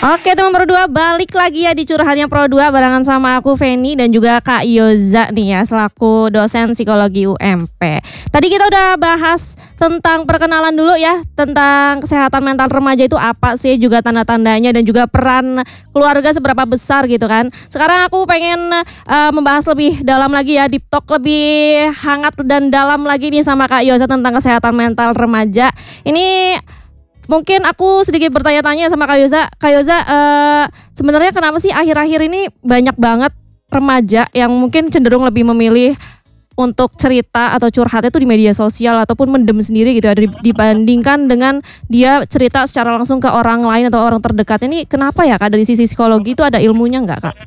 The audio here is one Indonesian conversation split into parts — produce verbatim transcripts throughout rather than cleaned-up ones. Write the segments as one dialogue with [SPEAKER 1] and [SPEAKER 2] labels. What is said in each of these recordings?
[SPEAKER 1] Oke teman Pro dua, balik lagi ya di Curhatnya Pro dua barengan sama aku Feni dan juga Kak Yoza nih ya selaku dosen psikologi U M P. Tadi kita udah bahas tentang perkenalan dulu ya, tentang kesehatan mental remaja itu apa sih, juga tanda-tandanya dan juga peran keluarga seberapa besar gitu kan. Sekarang aku pengen uh, membahas lebih dalam lagi ya, deep talk lebih hangat dan dalam lagi nih sama Kak Yoza tentang kesehatan mental remaja. Ini mungkin aku sedikit bertanya-tanya sama Kak Yoza. Kak Yoza, uh, sebenarnya kenapa sih akhir-akhir ini banyak banget remaja yang mungkin cenderung lebih memilih untuk cerita atau curhatnya itu di media sosial ataupun mendem sendiri gitu ya, dibandingkan dengan dia cerita secara langsung ke orang lain atau orang terdekat. Ini kenapa ya Kak? Dari sisi psikologi itu ada ilmunya nggak Kak?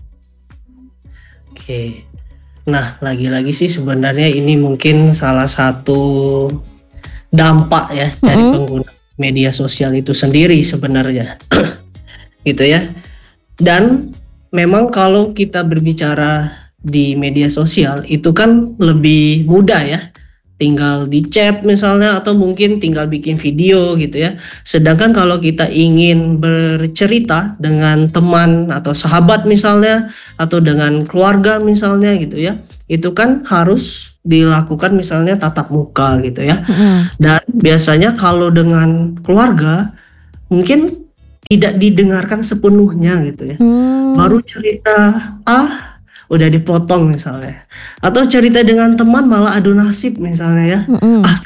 [SPEAKER 2] Oke, nah lagi-lagi sih sebenarnya ini mungkin salah satu dampak ya mm-hmm. dari pengguna media sosial itu sendiri sebenarnya gitu ya. Dan memang kalau kita berbicara di media sosial itu kan lebih mudah ya, tinggal di chat misalnya atau mungkin tinggal bikin video gitu ya. Sedangkan kalau kita ingin bercerita dengan teman atau sahabat misalnya atau dengan keluarga misalnya gitu ya, itu kan harus dilakukan misalnya tatap muka gitu ya. Mm-hmm. Dan biasanya kalau dengan keluarga mungkin tidak didengarkan sepenuhnya gitu ya. Mm. Baru cerita ah udah dipotong misalnya. Atau cerita dengan teman malah adu nasib misalnya ya. Mm-hmm. Ah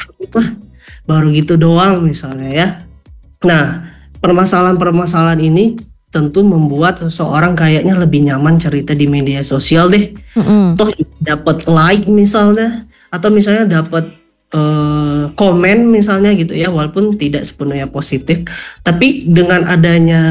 [SPEAKER 2] baru gitu doang misalnya ya. Nah, permasalahan-permasalahan ini tentu membuat seseorang kayaknya lebih nyaman cerita di media sosial deh. Mm-hmm. Toh dapat like misalnya atau misalnya dapat uh, komen misalnya gitu ya, walaupun tidak sepenuhnya positif, tapi dengan adanya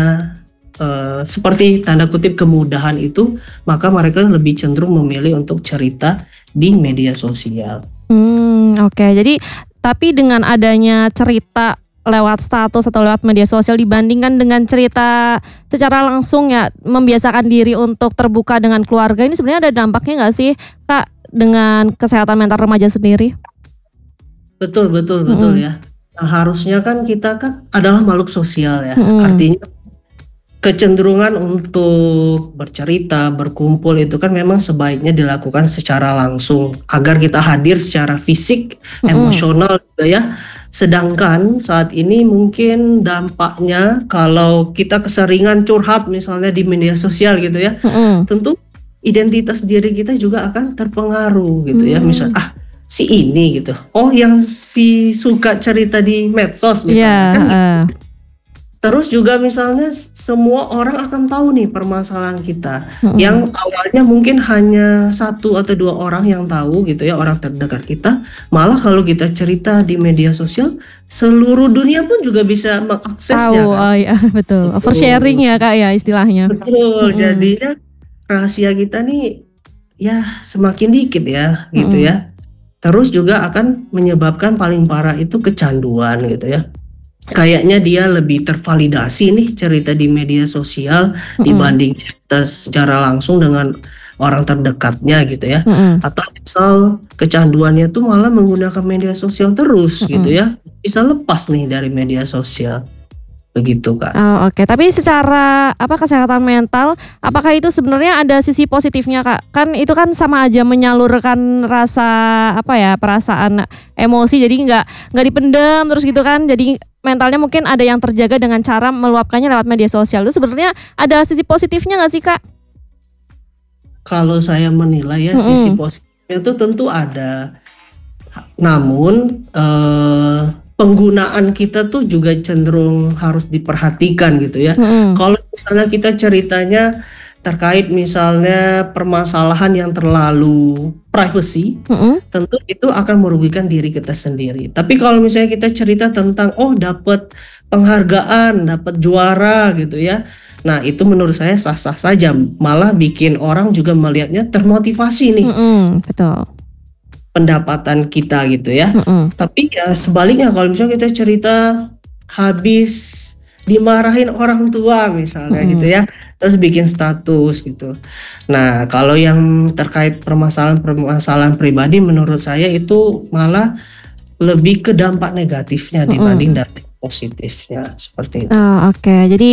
[SPEAKER 2] uh, seperti tanda kutip kemudahan itu, maka mereka lebih cenderung memilih untuk cerita di media sosial.
[SPEAKER 1] Hmm, oke. Okay. Jadi tapi dengan adanya cerita lewat status atau lewat media sosial dibandingkan dengan cerita secara langsung ya, membiasakan diri untuk terbuka dengan keluarga, ini sebenarnya ada dampaknya nggak sih Kak dengan kesehatan mental remaja sendiri?
[SPEAKER 2] Betul betul betul mm-hmm. ya. Nah, harusnya kan kita kan adalah makhluk sosial ya, mm-hmm. artinya kecenderungan untuk bercerita, berkumpul itu kan memang sebaiknya dilakukan secara langsung agar kita hadir secara fisik, mm-hmm. emosional gitu ya. Sedangkan saat ini mungkin dampaknya kalau kita keseringan curhat misalnya di media sosial gitu ya, mm-hmm. tentu identitas diri kita juga akan terpengaruh gitu mm. ya. Misal ah si ini gitu, oh yang si suka cerita di medsos misalnya yeah, kan gitu. uh. Terus juga misalnya semua orang akan tahu nih permasalahan kita, mm-hmm. yang awalnya mungkin hanya satu atau dua orang yang tahu gitu ya, orang terdekat kita. Malah kalau kita cerita di media sosial, seluruh dunia pun juga bisa mengaksesnya.
[SPEAKER 1] Tahu, kan? Oh ya betul. betul. Oversharing ya Kak ya istilahnya.
[SPEAKER 2] Betul, mm-hmm. jadinya rahasia kita nih ya semakin dikit ya gitu mm-hmm. ya. Terus juga akan menyebabkan paling parah itu kecanduan gitu ya. Kayaknya dia lebih tervalidasi nih cerita di media sosial mm-hmm. dibanding cerita secara langsung dengan orang terdekatnya gitu ya. Mm-hmm. Atau misal kecanduannya tuh malah menggunakan media sosial terus mm-hmm. gitu ya. Bisa lepas nih dari media sosial. Begitu Kak.
[SPEAKER 1] Oh, oke, okay. Tapi secara apa kesehatan mental, apakah itu sebenarnya ada sisi positifnya Kak? Kan itu kan sama aja menyalurkan rasa apa ya, perasaan emosi, jadi nggak nggak dipendam terus gitu kan? Jadi mentalnya mungkin ada yang terjaga dengan cara meluapkannya lewat media sosial. Itu sebenarnya ada sisi positifnya nggak sih Kak?
[SPEAKER 2] Kalau saya menilai ya mm-hmm. sisi positifnya itu tentu ada. Namun eh, penggunaan kita tuh juga cenderung harus diperhatikan gitu ya. Mm-hmm. Kalau misalnya kita ceritanya terkait misalnya permasalahan yang terlalu privacy, mm-hmm. tentu itu akan merugikan diri kita sendiri. Tapi kalau misalnya kita cerita tentang oh dapat penghargaan, dapat juara gitu ya. Nah itu menurut saya sah-sah saja, malah bikin orang juga melihatnya termotivasi nih.
[SPEAKER 1] Mm-hmm, betul.
[SPEAKER 2] Pendapatan kita gitu ya. Mm-mm. Tapi ya sebaliknya kalau misalnya kita cerita habis dimarahin orang tua misalnya mm-hmm. gitu ya, terus bikin status gitu. Nah kalau yang terkait permasalahan-permasalahan pribadi menurut saya itu malah lebih ke dampak negatifnya mm-hmm. dibanding dampak positifnya seperti itu.
[SPEAKER 1] Oh, oke, okay. Jadi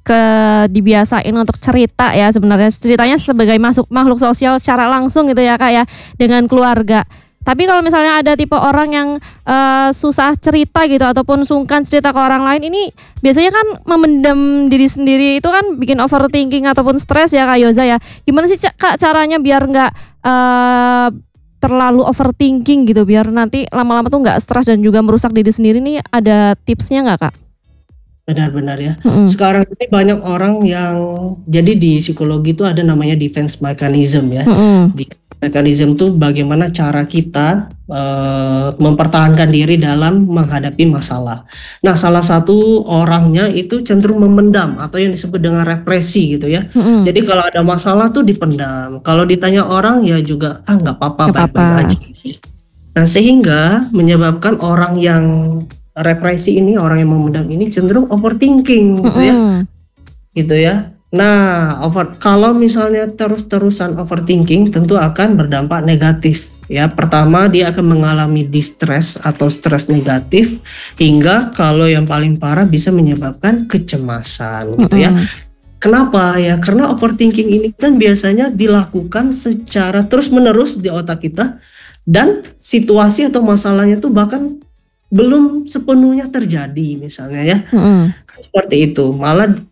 [SPEAKER 1] ke dibiasain untuk cerita ya sebenarnya ceritanya sebagai masuk makhluk sosial secara langsung gitu ya Kak ya dengan keluarga. Tapi kalau misalnya ada tipe orang yang uh, susah cerita gitu ataupun sungkan cerita ke orang lain, ini biasanya kan memendam diri sendiri itu kan bikin overthinking ataupun stres ya Kak Yoza ya. Gimana sih Kak caranya biar nggak uh, terlalu overthinking gitu, biar nanti lama-lama tuh nggak stres dan juga merusak diri sendiri, nih ada tipsnya nggak Kak?
[SPEAKER 2] Benar-benar ya.
[SPEAKER 1] Mm-mm.
[SPEAKER 2] Sekarang ini banyak orang yang jadi di psikologi itu ada namanya defense mechanism ya.
[SPEAKER 1] Mm-mm.
[SPEAKER 2] Di mekanisme tuh bagaimana cara kita uh, mempertahankan diri dalam menghadapi masalah. Nah, salah satu orangnya itu cenderung memendam atau yang disebut dengan represi gitu ya.
[SPEAKER 1] Mm-mm.
[SPEAKER 2] Jadi kalau ada masalah tuh dipendam. Kalau ditanya orang ya juga ah nggak apa-apa,
[SPEAKER 1] Nggak
[SPEAKER 2] baik-baik
[SPEAKER 1] apa-apa.
[SPEAKER 2] aja. Nah, sehingga menyebabkan orang yang represi ini, orang yang memendam ini cenderung overthinking gitu ya.
[SPEAKER 1] Mm-mm.
[SPEAKER 2] Gitu ya. Nah, over, kalau misalnya terus-terusan overthinking tentu akan berdampak negatif ya. Pertama, dia akan mengalami distress atau stres negatif hingga kalau yang paling parah bisa menyebabkan kecemasan gitu ya.
[SPEAKER 1] Mm-mm.
[SPEAKER 2] Kenapa ya? Karena overthinking ini kan biasanya dilakukan secara terus-menerus di otak kita dan situasi atau masalahnya tuh bahkan belum sepenuhnya terjadi misalnya ya.
[SPEAKER 1] Mm-mm.
[SPEAKER 2] Seperti itu. Malah